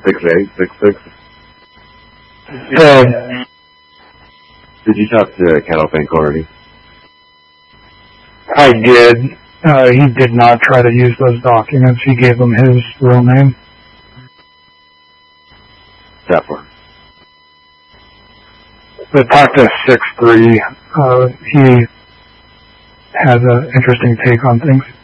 6866. Did you talk to Cattle Bank already? I did. He did not try to use those documents. He gave them his real name. Zephyr. But talk to 6-3. He has an interesting take on things.